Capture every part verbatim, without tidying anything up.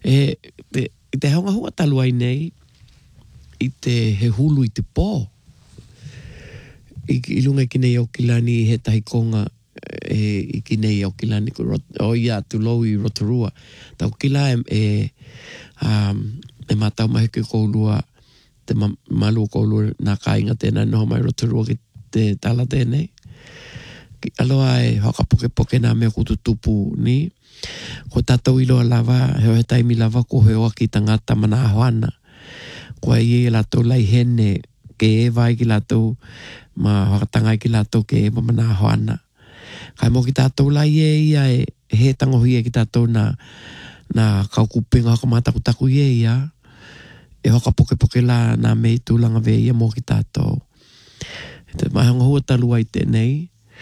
E, te, te haunga hua talu ai nei, i te he hulu i te pō. I, i lunga ki nei au kilani he tahi konga, e, i ki nei au kilani, o ia tu lau i Rotorua. Tau kila e, e, um, e matau mahi ke koulua, te ma, malu koulua nā kāinga tēnā noho mai Rotorua ki te tala tēnei. Ki aloha e hoka poke poke nā mea kutu tupu ni. Ko tātou iloa lava, heo he taimi lava ko heo ki tangata mana ahoana. Ko e ie latou lai hene ke e vai ki latou, ma whakatangai ki latou ke e mana ahoana. Kai mo ki tātou lai e ia e he tangohi e ki tātou na, na kaukupinga haka mātakutaku e ia. E hoka poke poke la nā mei tūlanga ve ia mo ki tātou. E te mahanga hua talu ai tēnei.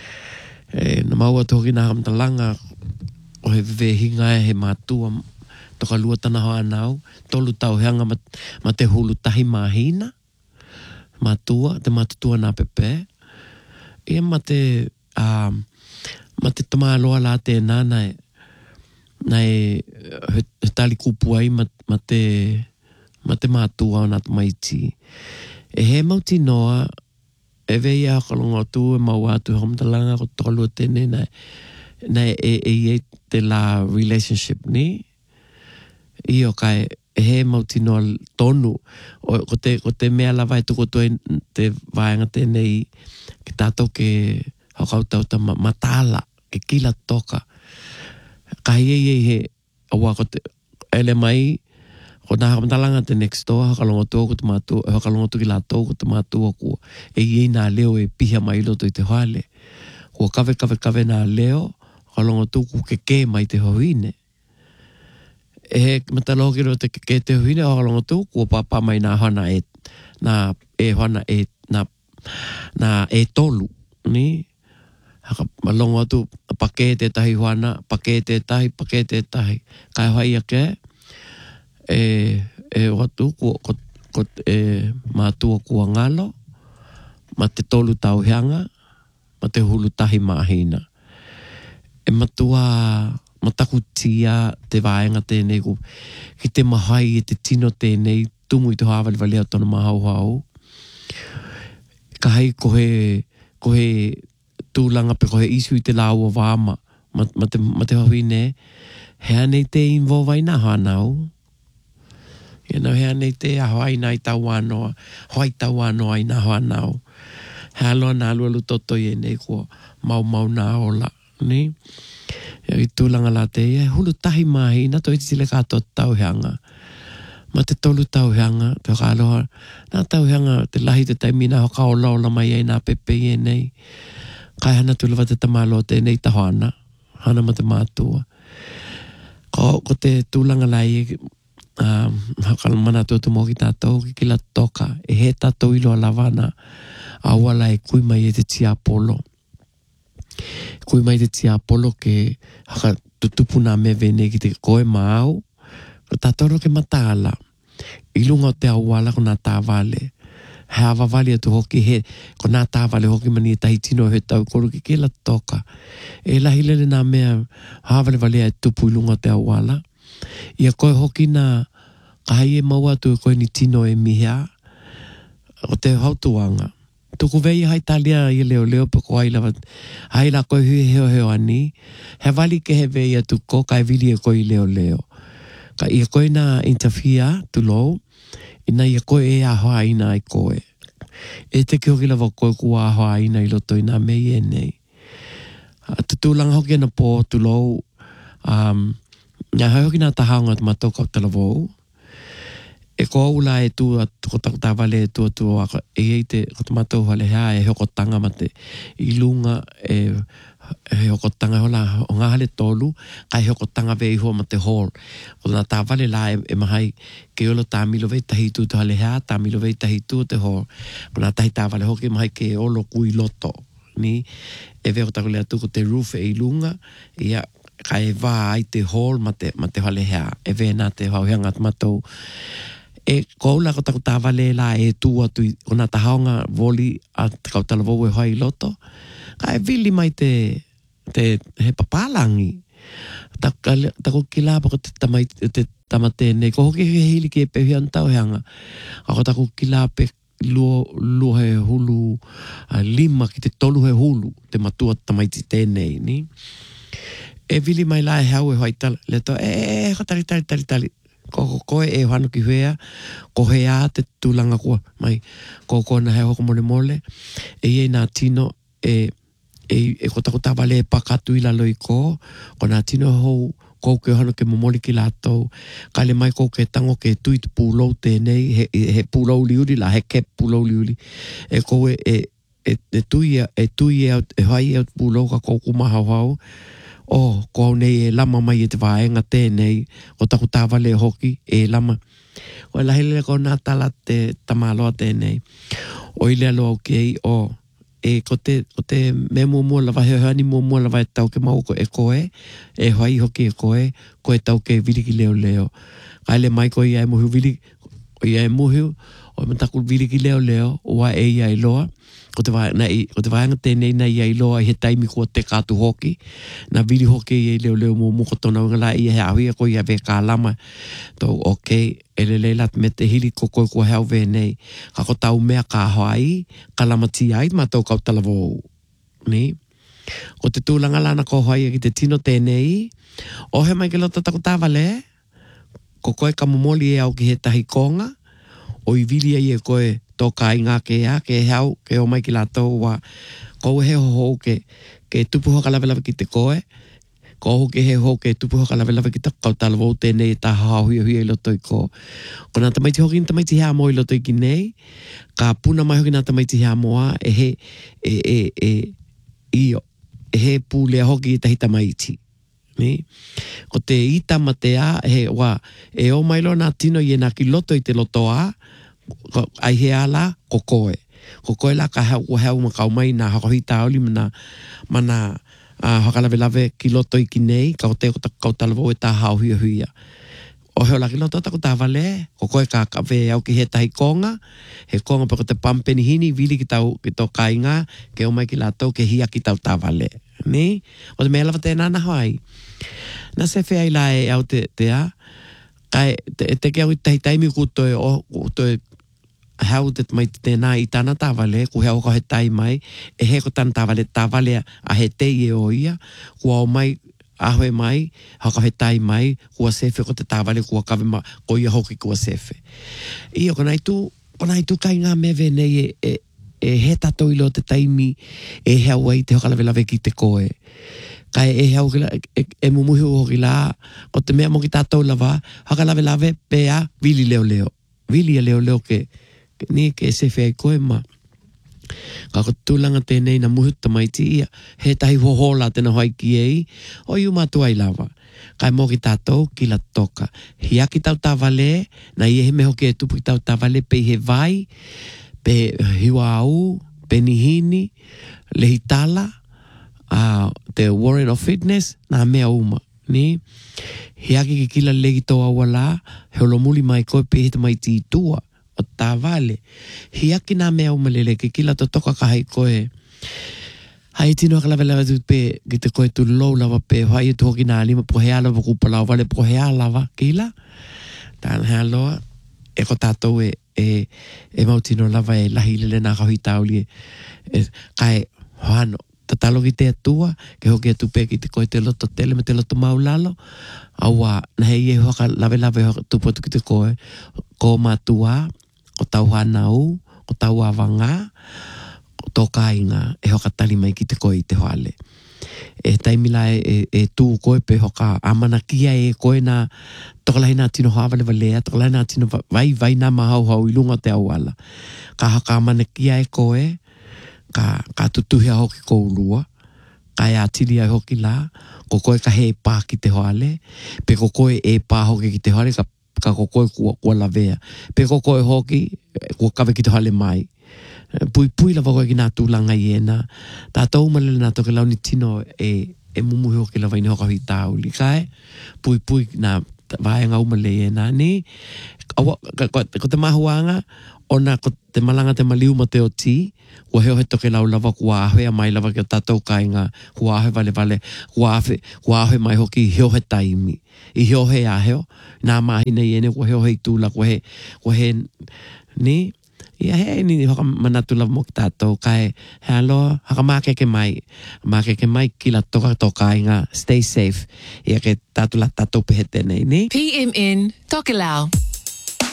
E na maua toki nā hamtalanga o he vehinga e he mātua toka lua tana hoa nau. Tolu tau heanga ma, ma te hulu tahi mahina. Mātua, te mātutua nā pepe. E ma te, uh, ma te tamaloa la tēnā nai, nai he, he tali kupu ai ma, ma te... ma te mātua o nā maiti. E he mauti noa, e vei a kalonga tu, e mau atu hamtalanga ko tolu tēne, nei, nei e, e, e te la relationship ni. I o kai, e he mauti noa tonu, o, ko, te, ko te mea lawai tuko tue te vāenga tēnei, ki tātou ke hakautau ta matala, ke kila toka. Kai e e he, awa ko te, ele mai, ko nā hakamalanga te next door, hakalonga tō ko te mātua, hakalonga tō ki la tō ko te mātua ko, e iei nā leo e piha mai loto i te hale. Ko kawe kawe kawe nā leo, hakalonga tō ko ke ke mai te hoine. E he mataloho ki ro te ke te hoine, hakalonga tō ko papa mai nā hana e, nā e hana e, nā, nā e tolu, ni? Haka malonga tō, pake te tahi hana, pake te tahi, pake te tahi. Kai hai ake, e e watu ko ko ko e mātua kua ngalo, ma te tolu tau heanga, ma te hulu tahi mahina. E matua matakutia te vāenga tēnei ko ki te mahai e te tino tēnei tumu i te hāwali wale au tonu mahau hau. Ka hei kohe kohe tūlanga pe kohe isu i te lau o wāma ma, ma te, ma te hawine hea nei te involve ai nā hanau. Ia nau hea nei te aho ai nai tau anoa, hoi tau anoa ai nā hanau. Hea loa nā lua lu toto i e nei kua mau mau nā ola, ni? Ia i tūlanga la te ia, hulu tahi mahi, na to iti sile kātua tau heanga. Ma te tolu tau heanga, te waka aloha, nā tau heanga, te lahi te taimi nā hoka ola ola mai ai nā pepe i e nei. Kai hana tulawa te tamalo te nei tahoana, hana ma te mātua. Ko, ko te tūlanga lai, um, hakala mana tō tu mō ki tātou, ki ki la toka, e he tātou ilo a lawana, a wala e kui mai e te tia polo. Kui mai te tia polo ke haka tutupu nā me vene ki te koe maau, ko tātoro ke mataala, ilunga o te awala ko nā tāwale, he awa wali atu hoki he, ko nā tāwale hoki mani e tahi tino he tau koru ki ke la toka. E lahi lele nā mea hawale wale e tupu ilunga o te awala, ia koe hoki nā kahai e maua atu e koe ni tino e mihea, o te hautuanga. Tuku vei hai talia i leo leo pe ko ai lava, hai la koe hui heo heo ani, he wali ke he vei atu ko kai vili e koe i leo leo. Ka ia koe nā interfere tu lou, ina ia koe e ahoa ina ai koe. E te ki hoki lava koe kua ahoa ina i loto ina mei e nei. Tutulanga hoki ana pō tu lou, um, nga hai hoki nā tahaunga tu matokau talavou, e ko ula e tu ko ta vale e tu tu e te ko matou hale ha e hoko tanga mate i lunga e e hoko tanga hola o nga hale tolu kai hoko tanga vei ho mate hall ko na ta vale la e, e mahai ke olo ta milo vei tahi tu to hale ha ta milo vei tahi tu te hall ko na tahi ta vale hoki mahai ke olo kui loto ni e veo ta le tu ko te roof e lunga ia kai va ai te hall mate mate hale ha e ve na te hau hanga matou e koula ko taku tāwale la e tū atu o nā tahaonga voli a kau talavou e hoi loto. Ka e vili mai te, te he papalangi. Tako kila pa ko te tamai te tamate nei. Ko hoki he hili ke pe hian tau heanga. Ako tako kila pe luo, luo he hulu uh, lima ki te tolu he hulu te matua tamai ti tēnei ni. E vili mai la e hau e hoitala. Le to e e e tali tali tali tali. Ko ko koe e hanu ki hea. Ko hea te tūlanga kua. Mai ko ko na he hoko mole mole. E ie nā tino e e e ko tako tavale e pakatu i lalo i ko. Ko nā tino hou kou ke hana ke momoli ki lātou. Ka le mai kou ke tango ke tui te pūlou tēnei. He, he pūlou liuri la, he kep pūlou liuri. E kou e, e, e, e tui e, e tui e, e hai e pūlou ka kou kumahau hau. O, kou nei e lama mai e te vaenga tēnei. O taku tāwale hoki e lama. O e lahele ko nā tala te tamaloa tēnei. O ile alo au kei o... E ko te, ko te me mua mua lawa, he hani mua mua lawa e tau ke mau ko e koe, e hoi hoki e koe, ko e tau ke viliki leo leo. Kai le mai ko ia e muhu viliki, o ia e muhu, o e mataku viliki leo leo, o wa e ia e loa, ko te vai, na i, ko te vai anga tēnei na ia i loa, he taimi ko te kātu hoki, na vili hoki ia i leo leo mua mua ko tona wanga la ia he ahuia ko ia ve kā lama, tō okay, e le leilat me te hili ko koe kua heo venei. Ka ko tau mea ka hoai, ka lamati ai, ma tau kau talavo. Ni? Ko te tūlanga lana ko hoai ki te tino tēnei, o he mai ke lota tako tāwale, ko koe ka momoli e au ki he tahi konga, o i vili ai e koe tō ka inga ke ea, ke heo, ke o mai ki lātou wa, kou he ho ho ke, ke tupu hoka lawe lawe ki te koe, ko ho ke he ho ke tupu hoka lawe lawe ki te kau talavo tēnei e tā hao hui hui e loto i ko. Ko nā tamaiti hoki nā tamaiti hea moa i loto i ki nei, ka puna mai hoki nā tamaiti hea moa e he, e, e, e, io, e he pūlea hoki i tahi tamaiti. Ni? Ko te ita ma te a, he wa, e o mailo nā tino i e nā ki loto i te loto a, ai he ala, ko koe. Ko koe la ka hau hau ma kau mai nā hakohi taoli mana, mana, a uh, hakalawe lawe ki loto i ki nei, ka o te o kau talavo e tā hao huia huia. O heo la ki loto tako tā wale, ko koe ka kawe au ki he tahi konga, he konga pa ko te pampeni hini, vili ki tau ki tau kainga, ke o mai ki lātou, ke hia ki tau tā wale. Ni? O te mea lawa tēnā na hoai. Na se whea i la e au te, te a, kai te, te ke au i tahi taimi ku toi, o, toi hau te mai tēnā i tāna tāwale, ku hea oka he tai mai, e he ko tāna tāwale, tāwale a he te i e o ia, kua o mai, ahoe mai, haka he tai mai, kua sefe ko te tāwale, kua kawe ma, ko ia hoki kua sefe. Ia, kona i tū, kona i tū kai ngā mewe nei e, e, e he tato ilo te taimi, e hea wai te hokalawe lawe ki te koe. Kai e hea hoki la, e, e mumuhi hoki la, ko te mea mo ki tātou lawa, hokalawe lawe, pea, vili leo leo. Vili a leo leo ke, ni ke se fai koe ma. Ka ko tūlanga tēnei na muhu tamaiti ia, he tahi hohola tēnā hoi ki ei, o iu mātua i lava. Kai mō ki tātou ki la toka. Hia ki tau tāwale, na ie he meho ke e tupu ki tau tāwale, pe he vai, pe hiwa au, pe nihini, lehi tala, uh, te Warren of Fitness, na mea uma. Ni? Hia ki ki kila legi tō awala, he olo muli mai koe pe he tamaiti i tua. O tā vale. Hia ki nā mea umalele, ki kila to toka ka hei koe. Hai tino haka lawe lawa tu pe, ki te koe tu lou lawa pe, hai e tu hoki nā lima, po hea lawa kupa lawa, vale po hea lawa, kila. Tāna hea loa, e ko tātou e, e, e mau tino lawa e lahi lele nā kahui tauli e, e kai hoano, tatalo ki te atua, ke hoki atu pe ki te koe te loto tele, me te loto maulalo, aua, na hei e hoka lawe lawe hoka tupotu ki te koe, ko matua, o tau hanau, o tau awanga, o tō kāinga, e hoka tali mai ki te koe i te hoale. E taimila e, e, e tū koe pe hoka amana kia e koe nā, tokalahi nā tino hawale walea, tokalahi nā tino vai vai nā mahau hau i lunga te awala. Ka hoka amana kia e koe, ka, ka tutuhia hoki kourua, ka e atiri ai hoki la, ko koe ka he pā ki te hoale, pe ko koe e pā hoki ki te hoale, ka ka ko koe kua, kua lavea. Pe ko koe hoki, kua kawe ki te hale mai. Pui pui lava koe ki nā tūlanga i ena. Tātou malele nā toke launi tino e, e mumuhi hoki lava ini hoka hui tāuli. Kae, pui pui nā vaenga umale i ena. Ni, awa, ko te mahuanga, ona ko te malanga te maliu ma te o ti, ua heo he toke lau lava kua ahoe a mai lava ki o tātou kai ngā kua ahoe vale vale, kua ahoe, kua ahoe mai hoki heo he taimi. I heo he a heo, nā mahina i ene, kua heo he tūla, kua he, kua he, ni, ia he ni haka manatu lava mo ki tātou kai, he aloha, haka mākeke mai, mākeke mai ki la toka toka i ngā, stay safe, ia ke tātou la tātou pehe tenei, ni? P M N Tokelau.